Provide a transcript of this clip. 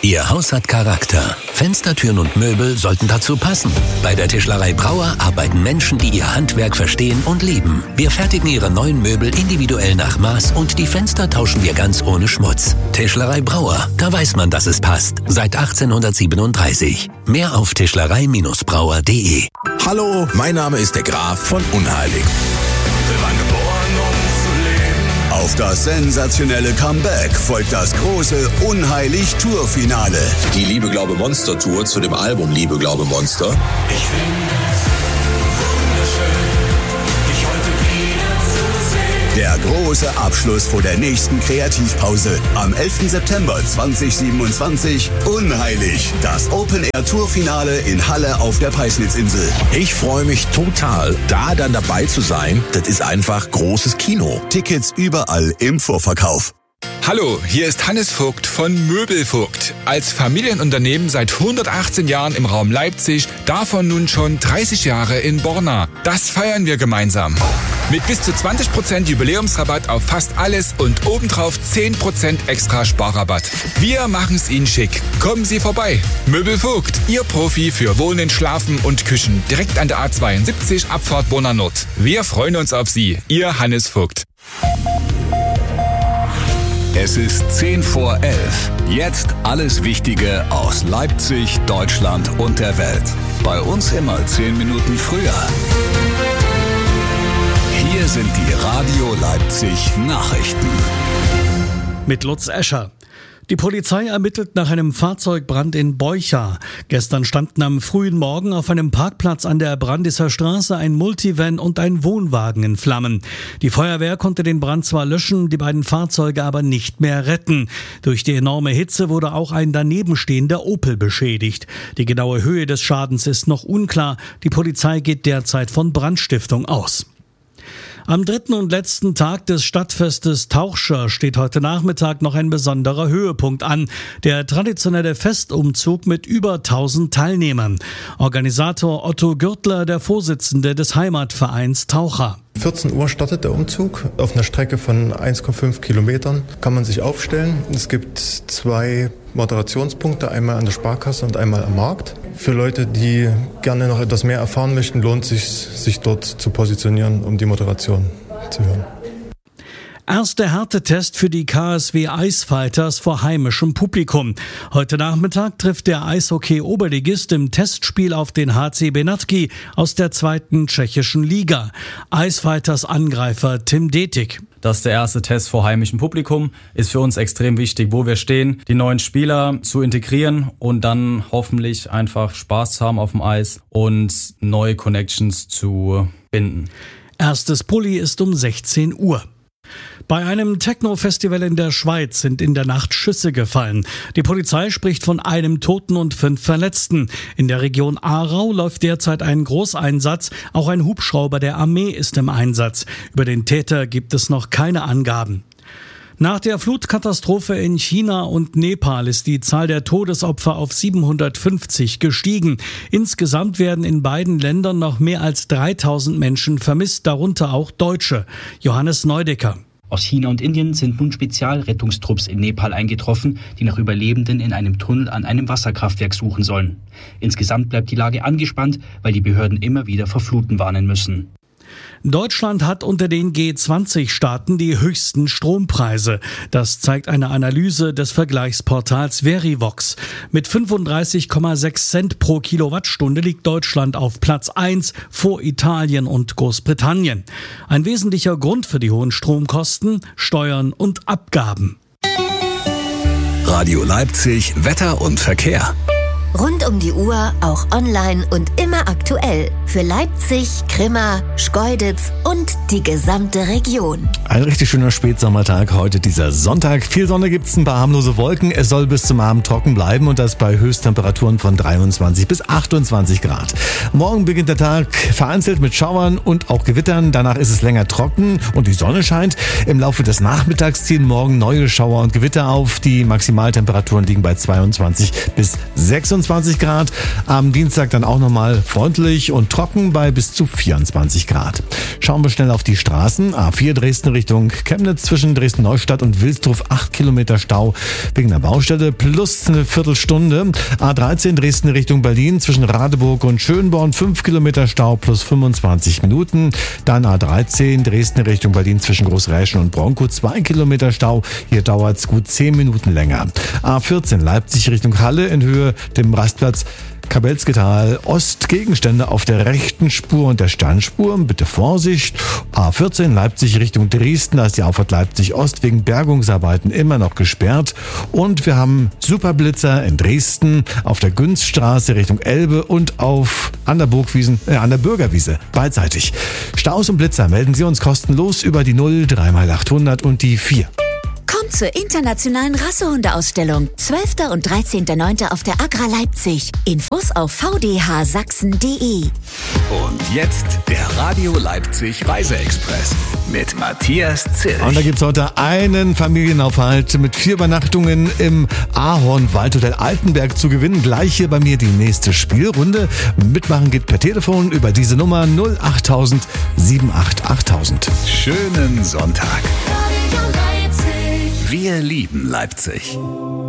Ihr Haus hat Charakter. Fenstertüren und Möbel sollten dazu passen. Bei der Tischlerei Brauer arbeiten Menschen, die ihr Handwerk verstehen und lieben. Wir fertigen ihre neuen Möbel individuell nach Maß und die Fenster tauschen wir ganz ohne Schmutz. Tischlerei Brauer, da weiß man, dass es passt. Seit 1837. Mehr auf tischlerei-brauer.de. Hallo, mein Name ist der Graf von Unheilig. Wir waren geboren, um zu leben. Auf das sensationelle Comeback folgt das große Unheilig-Tour-Finale. Die Liebe, Glaube, Monster Tour zu dem Album Liebe, Glaube, Monster. Ich finde es wunderschön, dich heute wieder zu sehen. Der große Abschluss vor der nächsten Kreativpause. Am 11. September 2027. Unheilig. Das Open-Air-Tour-Finale in Halle auf der Peisnitzinsel. Ich freue mich total, da dann dabei zu sein. Das ist einfach großes Kino. Tickets überall im Vorverkauf. Hallo, hier ist Hannes Vogt von Möbelvogt. Als Familienunternehmen seit 118 Jahren im Raum Leipzig, davon nun schon 30 Jahre in Borna. Das feiern wir gemeinsam. Mit bis zu 20% Jubiläumsrabatt auf fast alles und obendrauf 10% extra Sparrabatt. Wir machen's Ihnen schick. Kommen Sie vorbei. Möbelvogt, Ihr Profi für Wohnen, Schlafen und Küchen. Direkt an der A72, Abfahrt Borna Nord. Wir freuen uns auf Sie. Ihr Hannes Vogt. Es ist 10 vor 11. Jetzt alles Wichtige aus Leipzig, Deutschland und der Welt. Bei uns immer 10 Minuten früher. Hier sind die Radio Leipzig Nachrichten. Mit Lutz Escher. Die Polizei ermittelt nach einem Fahrzeugbrand in Beucha. Gestern standen am frühen Morgen auf einem Parkplatz an der Brandisser Straße ein Multivan und ein Wohnwagen in Flammen. Die Feuerwehr konnte den Brand zwar löschen, die beiden Fahrzeuge aber nicht mehr retten. Durch die enorme Hitze wurde auch ein danebenstehender Opel beschädigt. Die genaue Höhe des Schadens ist noch unklar. Die Polizei geht derzeit von Brandstiftung aus. Am dritten und letzten Tag des Stadtfestes Tauchscher steht heute Nachmittag noch ein besonderer Höhepunkt an. Der traditionelle Festumzug mit über 1000 Teilnehmern. Organisator Otto Gürtler, der Vorsitzende des Heimatvereins Taucher. 14 Uhr startet der Umzug. Auf einer Strecke von 1,5 Kilometern kann man sich aufstellen. Es gibt 2 Moderationspunkte, einmal an der Sparkasse und einmal am Markt. Für Leute, die gerne noch etwas mehr erfahren möchten, lohnt es sich dort zu positionieren, um die Moderation zu hören. Erster Härtetest für die KSW Eisfighters vor heimischem Publikum. Heute Nachmittag trifft der Eishockey-Oberligist im Testspiel auf den HC Benátky aus der 2. tschechischen Liga. Eisfighters Angreifer Tim Detik. Das ist der erste Test vor heimischem Publikum. Ist für uns extrem wichtig, wo wir stehen, die neuen Spieler zu integrieren und dann hoffentlich einfach Spaß zu haben auf dem Eis und neue Connections zu binden. Erstes Pulli ist um 16 Uhr. Bei einem Techno-Festival in der Schweiz sind in der Nacht Schüsse gefallen. Die Polizei spricht von einem Toten und 5 Verletzten. In der Region Aarau läuft derzeit ein Großeinsatz. Auch ein Hubschrauber der Armee ist im Einsatz. Über den Täter gibt es noch keine Angaben. Nach der Flutkatastrophe in China und Nepal ist die Zahl der Todesopfer auf 750 gestiegen. Insgesamt werden in beiden Ländern noch mehr als 3000 Menschen vermisst, darunter auch Deutsche. Johannes Neudecker. Aus China und Indien sind nun Spezialrettungstrupps in Nepal eingetroffen, die nach Überlebenden in einem Tunnel an einem Wasserkraftwerk suchen sollen. Insgesamt bleibt die Lage angespannt, weil die Behörden immer wieder vor Fluten warnen müssen. Deutschland hat unter den G20-Staaten die höchsten Strompreise. Das zeigt eine Analyse des Vergleichsportals Verivox. Mit 35,6 Cent pro Kilowattstunde liegt Deutschland auf Platz 1 vor Italien und Großbritannien. Ein wesentlicher Grund für die hohen Stromkosten: Steuern und Abgaben. Radio Leipzig, Wetter und Verkehr. Rund um die Uhr, auch online und immer aktuell. Für Leipzig, Grimma, Schkeuditz und die gesamte Region. Ein richtig schöner Spätsommertag heute, dieser Sonntag. Viel Sonne gibt's, ein paar harmlose Wolken. Es soll bis zum Abend trocken bleiben und das bei Höchsttemperaturen von 23 bis 28 Grad. Morgen beginnt der Tag vereinzelt mit Schauern und auch Gewittern. Danach ist es länger trocken und die Sonne scheint. Im Laufe des Nachmittags ziehen morgen neue Schauer und Gewitter auf. Die Maximaltemperaturen liegen bei 22 bis 26 25 Grad. Am Dienstag dann auch nochmal freundlich und trocken bei bis zu 24 Grad. Schauen wir schnell auf die Straßen. A4 Dresden Richtung Chemnitz zwischen Dresden-Neustadt und Wilsdruf 8 Kilometer Stau wegen der Baustelle plus eine Viertelstunde. A13 Dresden Richtung Berlin zwischen Radeburg und Schönborn 5 Kilometer Stau plus 25 Minuten. Dann A13 Dresden Richtung Berlin zwischen Großräschen und Bronkow 2 Kilometer Stau. Hier dauert es gut 10 Minuten länger. A14 Leipzig Richtung Halle in Höhe dem Rastplatz Kabelske-Tal Ost, Gegenstände auf der rechten Spur und der Standspur. Bitte Vorsicht. A14 Leipzig Richtung Dresden, da ist die Auffahrt Leipzig Ost wegen Bergungsarbeiten immer noch gesperrt. Und wir haben Superblitzer in Dresden auf der Günzstraße Richtung Elbe und an der Bürgerwiese beidseitig. Staus und Blitzer melden Sie uns kostenlos über die 0 3x800 und die 4. Kommt zur internationalen Rassehundeausstellung 12. und 13.09. auf der Agra Leipzig. Infos auf vdhsachsen.de. Und jetzt der Radio Leipzig Reiseexpress mit Matthias Zilch. Und da gibt's heute einen Familienaufhalt mit 4 Übernachtungen im Ahorn-Waldhotel Altenberg zu gewinnen. Gleich hier bei mir die nächste Spielrunde. Mitmachen geht per Telefon über diese Nummer 08000 788000. Schönen Sonntag. Wir lieben Leipzig.